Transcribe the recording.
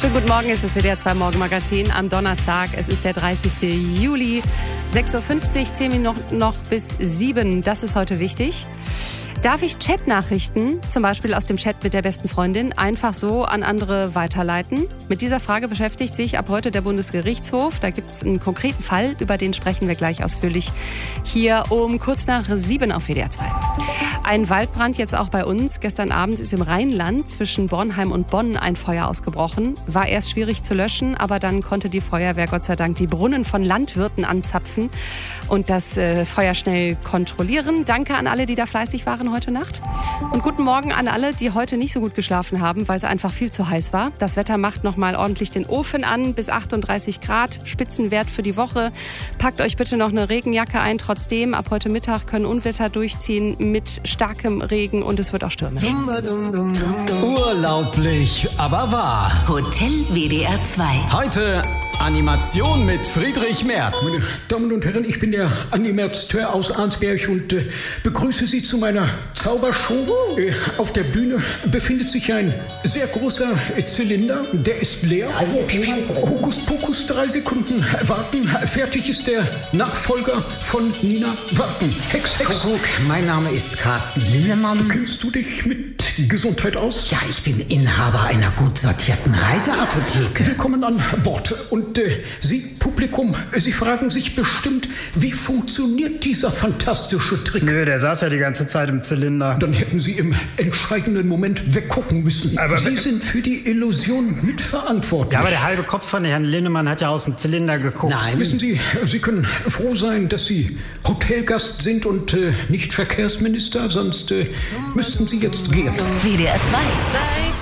Schönen guten Morgen, es ist das WDR 2 Morgenmagazin am Donnerstag. Es ist der 30. Juli, 6.50 Uhr, 10 Minuten noch bis 7. Das ist heute wichtig. Darf ich Chatnachrichten, zum Beispiel aus dem Chat mit der besten Freundin, einfach so an andere weiterleiten? Mit dieser Frage beschäftigt sich ab heute der Bundesgerichtshof. Da gibt es einen konkreten Fall, über den sprechen wir gleich ausführlich hier um kurz nach 7 auf WDR 2. Ein Waldbrand jetzt auch bei uns. Gestern Abend ist im Rheinland zwischen Bornheim und Bonn ein Feuer ausgebrochen. War erst schwierig zu löschen, aber dann konnte die Feuerwehr Gott sei Dank die Brunnen von Landwirten anzapfen und das Feuer schnell kontrollieren. Danke an alle, die da fleißig waren heute Nacht. Und guten Morgen an alle, die heute nicht so gut geschlafen haben, weil es einfach viel zu heiß war. Das Wetter macht nochmal ordentlich den Ofen an, bis 38 Grad, Spitzenwert für die Woche. Packt euch bitte noch eine Regenjacke ein. Trotzdem, ab heute Mittag können Unwetter durchziehen mit starkem Regen und es wird auch stürmisch. Urlaublich, aber wahr. Hotel WDR 2. Heute Animation mit Friedrich Merz. Meine Damen und Herren, ich bin der Andi Merz-Tör aus Arnsberg und begrüße Sie zu meiner Zaubershow. Auf der Bühne befindet sich ein sehr großer Zylinder, der ist leer. Hokus Pokus, 3 Sekunden warten. Fertig ist der Nachfolger von Nina Warten. Hex. Kuckuck, mein Name ist Carsten Linnemann. Kennst du dich mit Gesundheit aus? Ja, ich bin Inhaber einer gut sortierten Reiseapotheke. Willkommen an Bord. Und Sie, Publikum, Sie fragen sich bestimmt, wie funktioniert dieser fantastische Trick? Nö, der saß ja die ganze Zeit im Zylinder. Dann hätten Sie im entscheidenden Moment weggucken müssen. Aber Sie sind für die Illusion mitverantwortlich. Ja, aber der halbe Kopf von Herrn Linnemann hat ja aus dem Zylinder geguckt. Nein. Wissen Sie, Sie können froh sein, dass Sie Hotelgast sind und nicht Verkehrsminister, sonst müssten Sie jetzt gehen. WDR 2.